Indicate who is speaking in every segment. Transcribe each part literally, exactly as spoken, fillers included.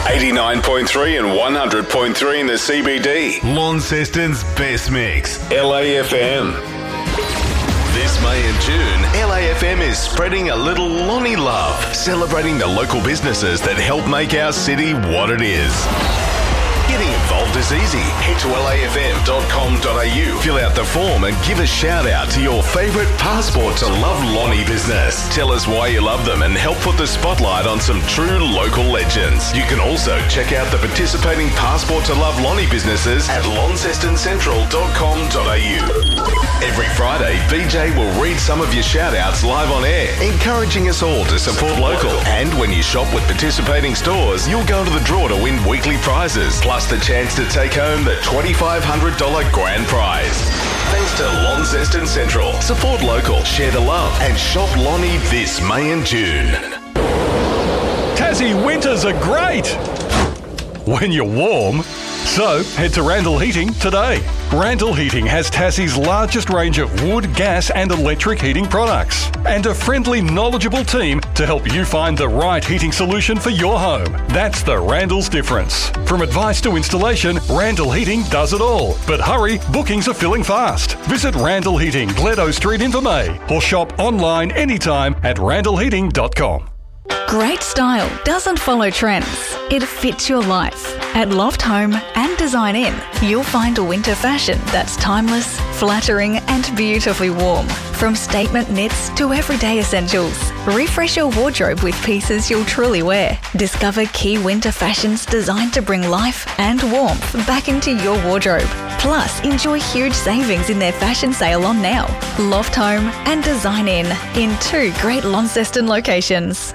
Speaker 1: eighty-nine point three and one hundred point three in the C B D. Launceston's best mix, L A F M. This May and June, L A F M is spreading a little Lonnie love, celebrating the local businesses that help make our city what it is. Getting involved is easy. Head to L A F M dot com dot A U, fill out the form and give a shout out to your favourite Passport to Love Lonnie business. Tell us why you love them and help put the spotlight on some true local legends. You can also check out the participating Passport to Love Lonnie businesses at launceston central dot com dot A U. Every Friday, B J will read some of your shout outs live on air, encouraging us all to support local. And when you shop with participating stores, you'll go to the draw to win weekly prizes, plus the chance to take home the twenty-five hundred dollars grand prize. Thanks to Launceston Central. Support local, share the love, and shop Lonnie this May and June.
Speaker 2: Tassie winters are great when you're warm. So, head to Randall Heating today. Randall Heating has Tassie's largest range of wood, gas and electric heating products and a friendly, knowledgeable team to help you find the right heating solution for your home. That's the Randall's difference. From advice to installation, Randall Heating does it all. But hurry, bookings are filling fast. Visit Randall Heating, Gledo Street in Vermey, or shop online anytime at randall heating dot com.
Speaker 3: Great style doesn't follow trends. It fits your life. At Loft Home and Design Inn, you'll find a winter fashion that's timeless, flattering and beautifully warm. From statement knits to everyday essentials, refresh your wardrobe with pieces you'll truly wear. Discover key winter fashions designed to bring life and warmth back into your wardrobe. Plus, enjoy huge savings in their fashion sale on now. Loft Home and Design Inn in two great Launceston locations.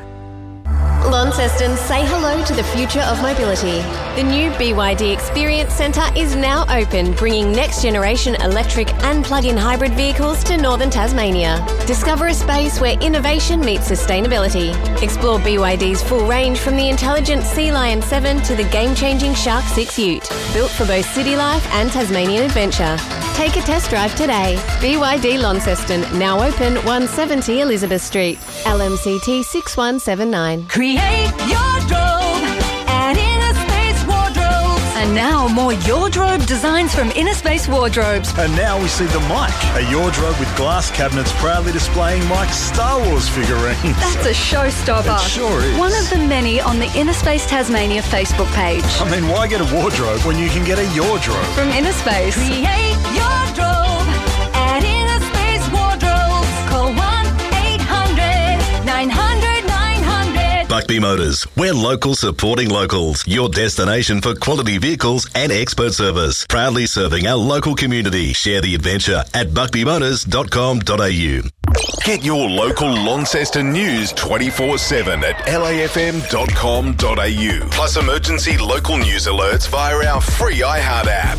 Speaker 4: Launceston, say hello to the future of mobility. The new B Y D Experience Centre is now open, bringing next-generation electric and plug-in hybrid vehicles to northern Tasmania. Discover a space where innovation meets sustainability. Explore B Y D's full range from the intelligent Sea Lion seven to the game-changing Shark six Ute, built for both city life and Tasmanian adventure. Take a test drive today. B Y D Launceston, now open one seventy Elizabeth Street. L M C T six one seven nine.
Speaker 5: Create your drobe at Innerspace Wardrobes. And now more Yordrobe designs from Innerspace Wardrobes.
Speaker 6: And now we see the Mike, a Yordrobe with glass cabinets proudly displaying Mike's Star Wars figurines.
Speaker 5: That's a showstopper.
Speaker 6: It sure is.
Speaker 5: One of the many on the Innerspace Tasmania Facebook page.
Speaker 6: I mean, why get a wardrobe when you can get a Yordrobe?
Speaker 5: From Innerspace. Create your drobe at Innerspace Wardrobes. Call one eight hundred nine hundred nine hundred.
Speaker 7: Buckby Motors. We're local supporting locals. Your destination for quality vehicles and expert service. Proudly serving our local community. Share the adventure at buckby motors dot com dot A U.
Speaker 1: Get your local Launceston news twenty-four seven at L A F M dot com dot A U. Plus emergency local news alerts via our free iHeart app.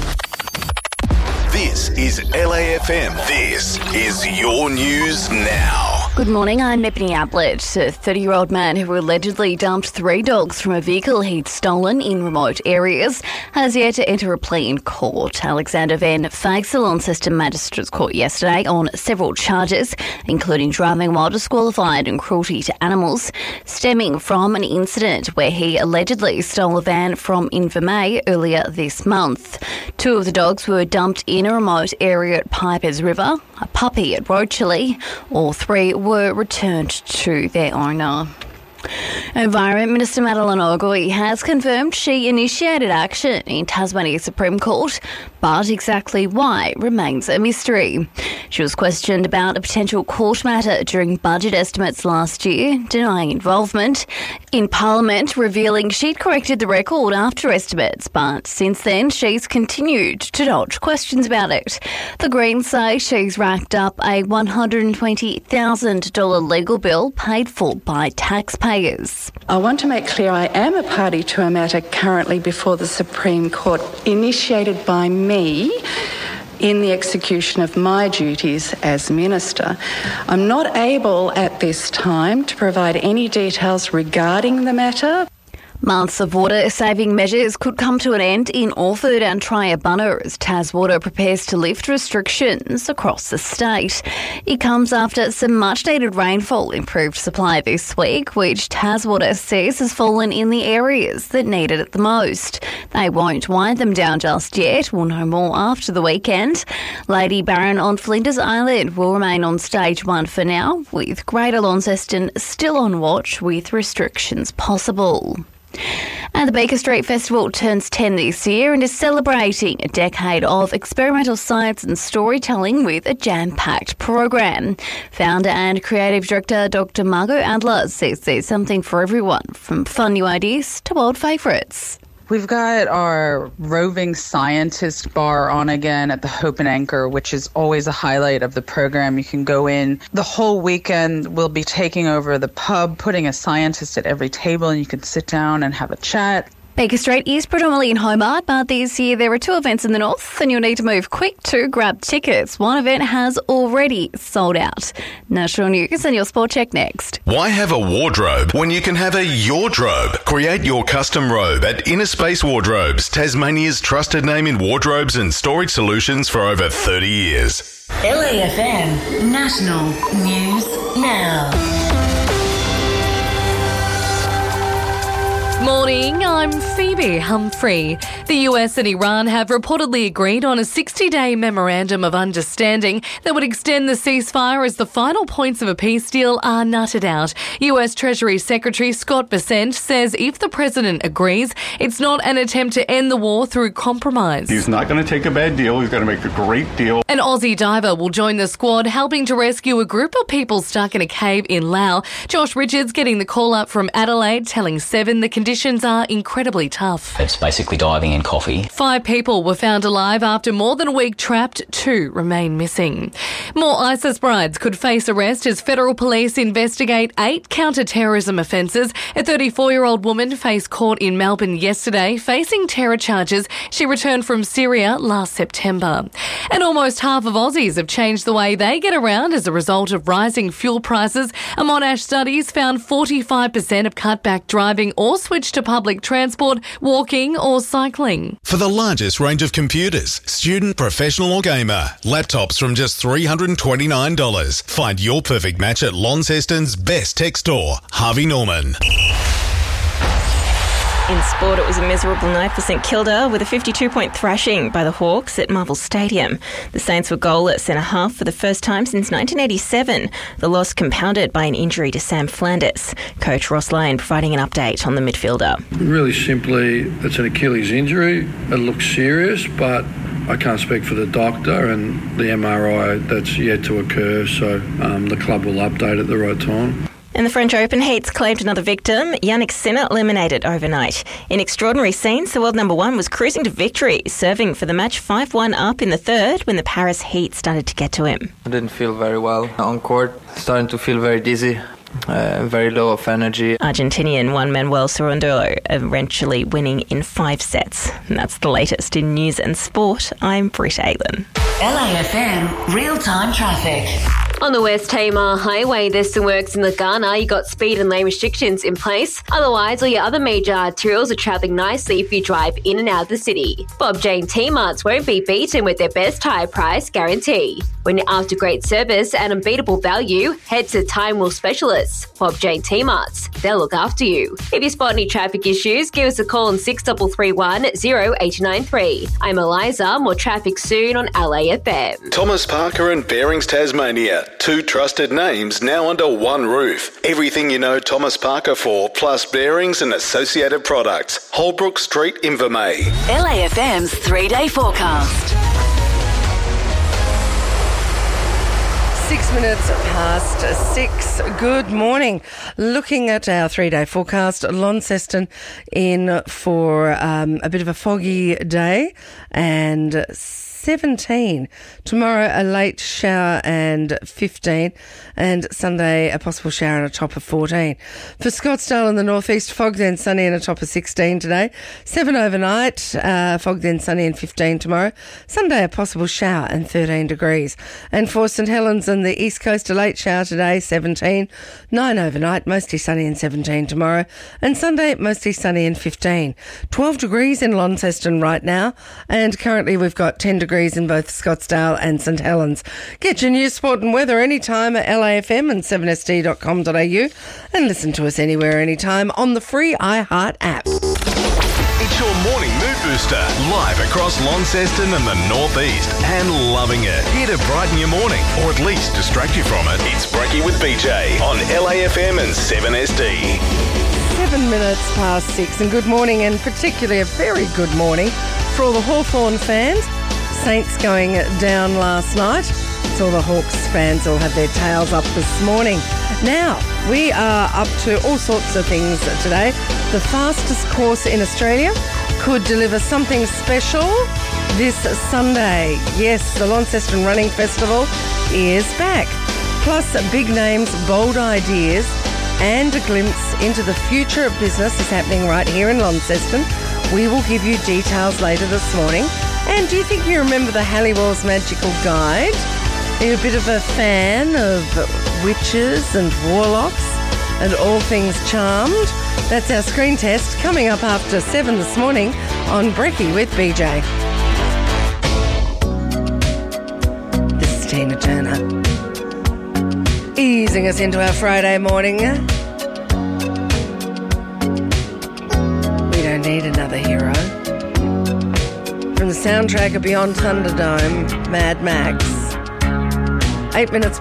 Speaker 1: This is L A F M. This is your news now.
Speaker 8: Good morning, I'm Ebony Ablett. A thirty-year-old man who allegedly dumped three dogs from a vehicle he'd stolen in remote areas has yet to enter a plea in court. Alexander Venn faced the Launceston Magistrates Court yesterday on several charges, including driving while disqualified and cruelty to animals, stemming from an incident where he allegedly stole a van from Invermay earlier this month. Two of the dogs were dumped in a remote area at Pipers River, a puppy at Rochely. All three were returned to their owner. Environment Minister Madeline Ogilvie has confirmed she initiated action in Tasmania's Supreme Court, but exactly why remains a mystery. She was questioned about a potential court matter during budget estimates last year, denying involvement in Parliament, revealing she'd corrected the record after estimates, but since then she's continued to dodge questions about it. The Greens say she's racked up a one hundred twenty thousand dollars legal bill paid for by taxpayers.
Speaker 9: I want to make clear I am a party to a matter currently before the Supreme Court, initiated by me in the execution of my duties as Minister. I'm not able at this time to provide any details regarding the matter.
Speaker 8: Months of water-saving measures could come to an end in Orford and Triabunna as Taswater prepares to lift restrictions across the state. It comes after some much-needed rainfall improved supply this week, which Taswater says has fallen in the areas that needed it the most. They won't wind them down just yet. We'll know more after the weekend. Lady Baron on Flinders Island will remain on stage one for now, with Greater Launceston still on watch with restrictions possible. And the Baker Street Festival turns ten this year and is celebrating a decade of experimental science and storytelling with a jam-packed program. Founder and creative director Doctor Margot Adler says there's something for everyone, from fun new ideas to old favourites.
Speaker 10: We've got our roving scientist bar on again at the Hope and Anchor, which is always a highlight of the program. You can go in the whole weekend. We'll be taking over the pub, putting a scientist at every table, and you can sit down and have a chat.
Speaker 8: Baker Street is predominantly in Hobart, but this year there are two events in the north and you'll need to move quick to grab tickets. One event has already sold out. National News and your Sport Check next.
Speaker 1: Why have a wardrobe when you can have a Yordrobe? Create your custom robe at Inner Space Wardrobes, Tasmania's trusted name in wardrobes and storage solutions for over thirty years.
Speaker 11: L A F M National News Now.
Speaker 12: Morning, I'm Phoebe Humphrey. The U S and Iran have reportedly agreed on a sixty-day memorandum of understanding that would extend the ceasefire as the final points of a peace deal are nutted out. U S Treasury Secretary Scott Bessent says if the president agrees, it's not an attempt to end the war through compromise.
Speaker 13: He's not going to take a bad deal. He's going to make a great deal.
Speaker 12: An Aussie diver will join the squad helping to rescue a group of people stuck in a cave in Laos. Josh Richards getting the call up from Adelaide, telling Seven the conditions are incredibly tough.
Speaker 14: It's basically diving in coffee.
Speaker 12: Five people were found alive after more than a week trapped. Two remain missing. More ISIS brides could face arrest as federal police investigate eight counter-terrorism offences. A thirty-four-year-old woman faced court in Melbourne yesterday, facing terror charges. She returned from Syria last September. And almost half of Aussies have changed the way they get around as a result of rising fuel prices. A Monash studies found forty-five percent have cut back driving or switched to public transport, walking or cycling.
Speaker 15: For the largest range of computers, student, professional or gamer, laptops from just three hundred twenty-nine dollars. Find your perfect match at Launceston's best tech store, Harvey Norman.
Speaker 16: In sport, it was a miserable night for St Kilda with a fifty-two point thrashing by the Hawks at Marvel Stadium. The Saints were goalless in a half for the first time since nineteen eighty-seven. The loss compounded by an injury to Sam Flanders. Coach Ross Lane providing an update on the midfielder.
Speaker 17: Really simply, it's an Achilles injury. It looks serious, but I can't speak for the doctor and the M R I that's yet to occur, so um, the club will update at the right time.
Speaker 16: And the French Open heats claimed another victim. Yannick Sinner eliminated overnight. In extraordinary scenes, the world number one was cruising to victory, serving for the match five one up in the third when the Paris heat started to get to him.
Speaker 18: I didn't feel very well on court, starting to feel very dizzy. Uh, very low of energy.
Speaker 16: Argentinian Juan Manuel Cerundolo eventually winning in five sets. And that's the latest in news and sport. I'm Britt Aylan.
Speaker 11: L A F M real-time traffic.
Speaker 4: On the West Tamar Highway, there's some works in the Ghana. You got speed and lane restrictions in place. Otherwise, all your other major arterials are travelling nicely if you drive in and out of the city. Bob Jane T-Marts won't be beaten with their best tyre price guarantee. When you're after great service and unbeatable value, head to Time Will Specialists. Bob Jane T-Marts, they'll look after you. If you spot any traffic issues, give us a call on six three three one, zero eight nine three. I'm Eliza. More traffic soon on L A F M.
Speaker 1: Thomas Parker and Bearings Tasmania. Two trusted names now under one roof. Everything you know Thomas Parker for, plus bearings and associated products. Holbrook Street, Invermay.
Speaker 11: L A F M's three-day forecast.
Speaker 19: Six minutes past six. Good morning. Looking at our three-day forecast, Launceston in for um, a bit of a foggy day and seventeen. Tomorrow, a late shower and fifteen. And Sunday, a possible shower and a top of fourteen. For Scottsdale in the northeast, fog then sunny and a top of sixteen today. seven overnight, uh, fog then sunny and fifteen tomorrow. Sunday, a possible shower and thirteen degrees. And for St Helens and the east coast, a late shower today, seventeen. nine overnight, mostly sunny and seventeen tomorrow. And Sunday, mostly sunny and fifteen. twelve degrees in Launceston right now. And currently we've got ten degrees in both Scottsdale and St Helens. Get your news, sport and weather anytime at L A F M and seven S D dot com dot a u and listen to us anywhere, anytime on the free iHeart app.
Speaker 1: It's your morning mood booster, live across Launceston and the northeast, and loving it. Here to brighten your morning, or at least distract you from it. It's Brekkie with B J on L A F M and seven S D.
Speaker 19: Seven minutes past six, and good morning, and particularly a very good morning for all the Hawthorn fans. Saints going down last night, so all the Hawks fans will have their tails up this morning. Now, we are up to all sorts of things today. The fastest course in Australia could deliver something special this Sunday. Yes, the Launceston Running Festival is back. Plus, big names, bold ideas, and a glimpse into the future of business is happening right here in Launceston. We will give you details later this morning. And do you think you remember the Halliwell's Magical Guide? Are you a bit of a fan of witches and warlocks and all things charmed? That's our screen test coming up after seven this morning on Brekkie with B J. This is Tina Turner, easing us into our Friday morning. We don't need another hero. From the soundtrack of Beyond Thunderdome, Mad Max. Eight minutes